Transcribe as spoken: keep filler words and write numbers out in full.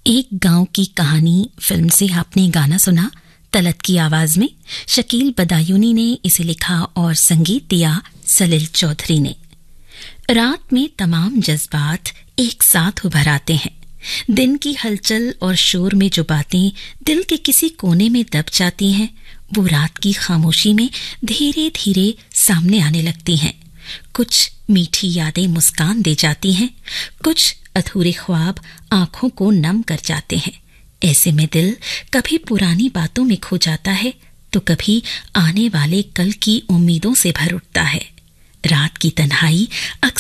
एक गांव की कहानी फिल्म से आपने गाना सुना तलत की आवाज में। शकील बदायूनी ने इसे लिखा और संगीत दिया सलील चौधरी ने। रात में तमाम जज्बात एक साथ उभर आते हैं। दिन की हलचल और शोर में जो बातें दिल के किसी कोने में दब जाती हैं, वो रात की खामोशी में धीरे धीरे सामने आने लगती हैं। कुछ मीठी यादें मुस्कान दे जाती हैं, कुछ अधूरे ख्वाब आंखों को नम कर जाते हैं। ऐसे में दिल कभी पुरानी बातों में खो जाता है तो कभी आने वाले कल की उम्मीदों से भर उठता है। रात की तन्हाई अक्सर